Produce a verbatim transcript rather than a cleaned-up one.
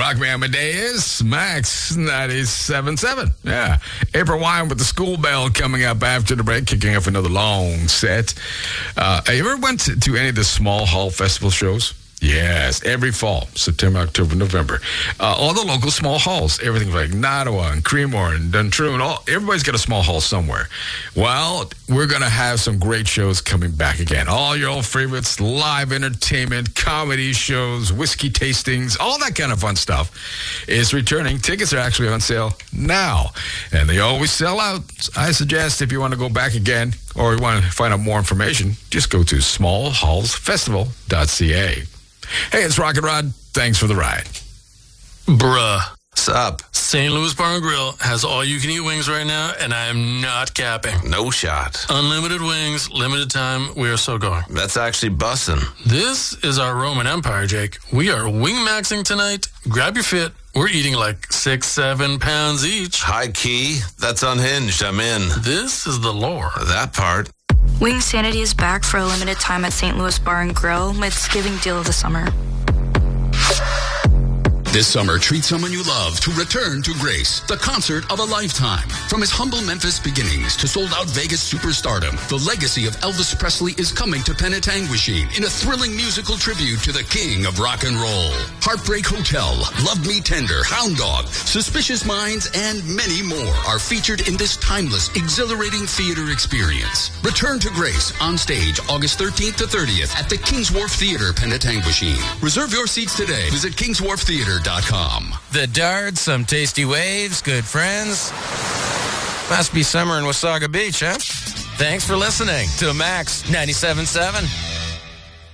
Rock Me Amadeus, Max ninety-seven point seven. Yeah. April Wine with the School Bell coming up after the break, kicking off another long set. Uh, have you ever went to, to any of the small hall festival shows? Yes, every fall, September, October, November. Uh, all the local small halls, everything like Nottawa and Creemore and Duntroon, all, everybody's got a small hall somewhere. Well, we're going to have some great shows coming back again. All your old favorites, live entertainment, comedy shows, whiskey tastings, all that kind of fun stuff is returning. Tickets are actually on sale now, and they always sell out. I suggest if you want to go back again or you want to find out more information, just go to small halls festival dot c a. Hey, it's Rock and Rod. Thanks for the ride. Bruh. What's up? Saint Louis Bar and Grill has all-you-can-eat wings right now, and I am not capping. No shot. Unlimited wings, limited time. We are so going. That's actually bussin'. This is our Roman Empire, Jake. We are wing-maxing tonight. Grab your fit. We're eating like six, seven pounds each. High key. That's unhinged. I'm in. This is the lore. That part. Wing Sanity is back for a limited time at Saint Louis Bar and Grill. It's giving deal of the summer. This summer, treat someone you love to Return to Grace, the concert of a lifetime. From his humble Memphis beginnings to sold-out Vegas superstardom, the legacy of Elvis Presley is coming to Penetanguishene in a thrilling musical tribute to the king of rock and roll. Heartbreak Hotel, Love Me Tender, Hound Dog, Suspicious Minds, and many more are featured in this timeless, exhilarating theater experience. Return to Grace on stage August thirteenth to thirtieth at the Kings Wharf Theater, Penetanguishene. Reserve your seats today. Visit kings wharf theater dot com. The Dart, some tasty waves, good friends. Must be summer in Wasaga Beach, huh? Thanks for listening to Max ninety-seven point seven.